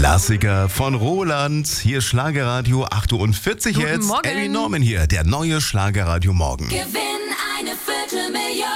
Klassiker von Roland. Hier Schlagerradio 8:40 Guten jetzt. Morgen. Abby Norman hier, der neue Schlagerradio Morgen. Gewinn eine Viertelmillion.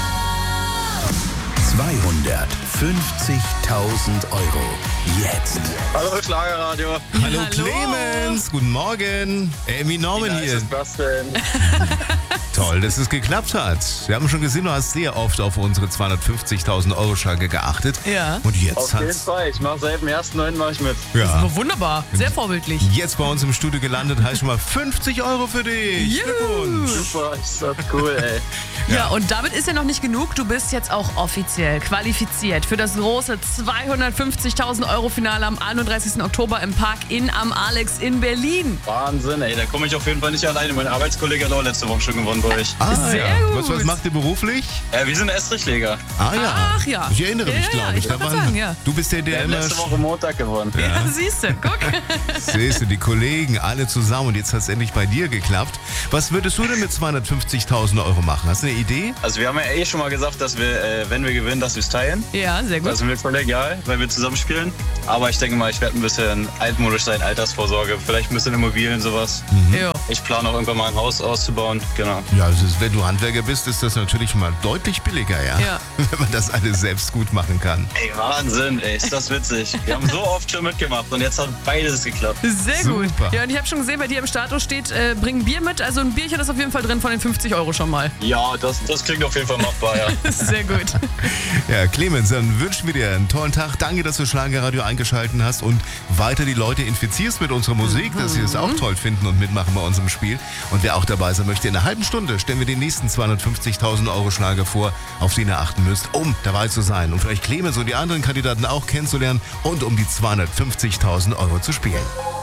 250.000 Euro. Jetzt. Hallo Schlagerradio. Hallo Hallo. Clemens, guten Morgen. Abby Norman Wie hier. ist das denn? Toll, dass es geklappt hat. Wir haben schon gesehen, du hast sehr oft auf unsere 250.000 Euro Schlage geachtet. Ja. Und jetzt Auf jeden hat's... Fall. Ich mache seit dem 1.9. mache ich mit. Ja. Aber wunderbar, sehr vorbildlich. Jetzt bei uns im Studio gelandet, heißt schon mal 50 Euro für dich. Juhu. Glückwunsch. Super, ist das cool, ey. Ja, und damit ist ja noch nicht genug. Du bist jetzt auch offiziell qualifiziert für das große 250.000 Euro Finale am 31. Oktober im Park am Alex in Berlin. Wahnsinn, ey. Da komme ich auf jeden Fall nicht alleine. Mein Arbeitskollege hat auch letzte Woche schon gewonnen bei euch. Sehr ja. gut. Was macht ihr beruflich? Wir sind Estrichleger. Ah ja. Ach ja. Ich erinnere mich, Ja, glaube ich. ich wollte gerade sagen, ja. Du bist der Wir haben immer... letzte Woche Montag gewonnen. Ja, siehst du, guck. Siehst du, die Kollegen, alle zusammen und jetzt hat es endlich bei dir geklappt. Was würdest du denn mit 250.000 Euro machen? Hast du eine Idee? Also wir haben ja schon mal gesagt, dass wir, wenn wir gewinnen, dass wir es teilen. Ja, sehr gut. Das ist mir kollegial, weil wir zusammen spielen. Aber ich denke mal, ich werde ein bisschen altmodisch sein, Altersvorsorge. Vielleicht ein bisschen Immobilien, sowas. Ja. Ich plane auch irgendwann mal ein Haus auszubauen. Genau. Ja, also wenn du Handwerker bist, ist das natürlich mal deutlich billiger, ja? Ja. Wenn man das alles selbst gut machen kann. Ey, Wahnsinn, ey, ist das witzig. Wir haben so oft schon mitgemacht und jetzt hat beides geklappt. Sehr gut. Super. Ja, und ich habe schon gesehen, bei dir im Status steht, bring Bier mit. Also ein Bierchen ist auf jeden Fall drin von den 50 Euro schon mal. Ja, das klingt auf jeden Fall machbar, ja. Sehr gut. Ja, Clemens, dann wünschen wir dir einen tollen Tag. Danke, dass du Schlagerradio eingeschaltet hast und weiter die Leute infizierst mit unserer Musik, dass sie es auch toll finden und mitmachen bei unserem Spiel. Und wer auch dabei sein möchte, in einer halben Stunde stellen wir den nächsten 250.000 Euro Schlager vor, auf den ihr achten müsst, um dabei zu sein. Und vielleicht Clemens und die anderen Kandidaten auch kennenzulernen und um die 250.000 Euro zu spielen.